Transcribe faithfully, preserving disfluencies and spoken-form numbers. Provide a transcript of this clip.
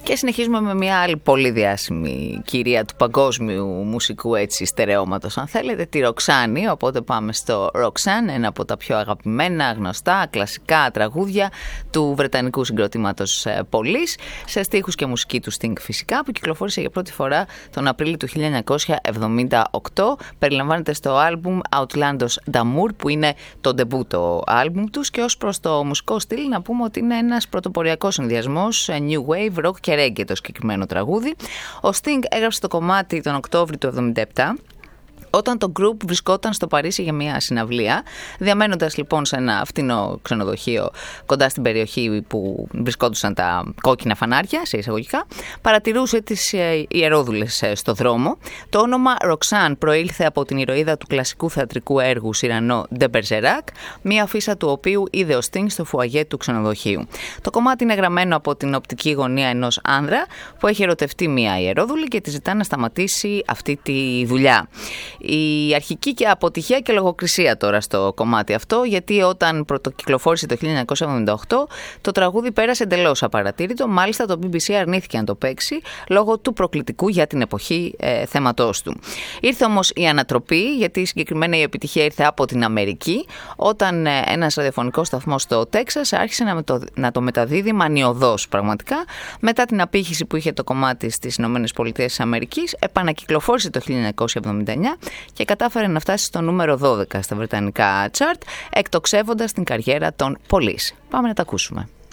Και συνεχίζουμε με μια άλλη πολύ διάσημη κυρία του παγκόσμιου μουσικού έτσι στερεώματος, αν θέλετε, τη Ροξάνη. Οπότε πάμε στο Roxanne, ένα από τα πιο αγαπημένα, γνωστά, κλασικά τραγούδια του βρετανικού συγκροτήματος Police, σε στίχους και μουσική του Sting φυσικά, που κυκλοφόρησε για πρώτη φορά τον Απρίλιο του χίλια εννιακόσια εβδομήντα οκτώ. Περιλαμβάνεται στο άλμπουμ Outlandos d'Amour, που είναι το ντεμπούτο άλμπουμ τους, και ως προς το μουσικό στυλ να πούμε ότι είναι ένας πρωτοποριακός συνδυασμός new wave, rock και reggae το συγκεκριμένο τραγούδι. Ο Sting έγραψε το κομμάτι τον Οκτώβριο του εβδομήντα επτά, όταν το group βρισκόταν στο Παρίσι για μια συναυλία. Διαμένοντας λοιπόν σε ένα φτηνό ξενοδοχείο κοντά στην περιοχή που βρισκόντουσαν τα κόκκινα φανάρια, σε εισαγωγικά, παρατηρούσε τις ιερόδουλες στο δρόμο. Το όνομα Roxanne προήλθε από την ηρωίδα του κλασικού θεατρικού έργου Σιρανό de Bergerac, μια αφίσα του οποίου είδε ο Sting στο φουαγέ του ξενοδοχείου. Το κομμάτι είναι γραμμένο από την οπτική γωνία ενός άνδρα που έχει ερωτευτεί μια ιερόδουλη και τη ζητά να σταματήσει αυτή τη δουλειά. Η αρχική και αποτυχία και λογοκρισία τώρα στο κομμάτι αυτό, γιατί όταν πρωτοκυκλοφόρησε το χίλια εννιακόσια εβδομήντα οκτώ το τραγούδι πέρασε εντελώς απαρατήρητο. Μάλιστα το μπι μπι σι αρνήθηκε να το παίξει λόγω του προκλητικού για την εποχή ε, θέματός του. Ήρθε όμως η ανατροπή, γιατί συγκεκριμένα η επιτυχία ήρθε από την Αμερική, όταν ε, ένας ραδιοφωνικός σταθμός στο Τέξας άρχισε να, με το, να το μεταδίδει μανιωδώς πραγματικά. Μετά την απήχηση που είχε το κομμάτι στις ΗΠΑ, επανακυκλοφόρησε το χίλια εννιακόσια εβδομήντα εννιά και κατάφερε να φτάσει στο νούμερο δώδεκα στα βρετανικά chart, εκτοξεύοντας την καριέρα των Police. Πάμε να τα ακούσουμε.